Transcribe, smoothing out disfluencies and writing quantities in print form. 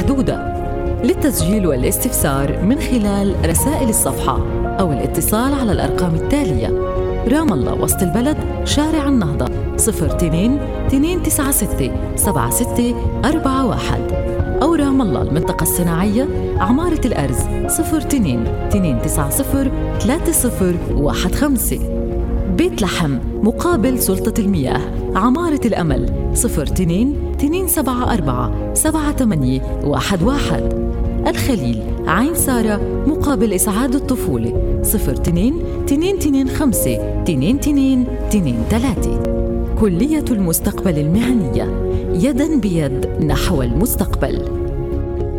محدودة. للتسجيل والاستفسار من خلال رسائل الصفحة أو الاتصال على الأرقام التالية: رام الله وسط البلد، شارع النهضة، 02-296 7641. أو رام الله المنطقة الصناعية، عمارة الأرز، 02-290 3015. بيت لحم مقابل سلطة المياه، عمارة الأمل، 02-274 7811. الخليل، عين سارة مقابل إسعاد الطفولة، 02-225 2223. كلية المستقبل المهنية، يداً بيد نحو المستقبل.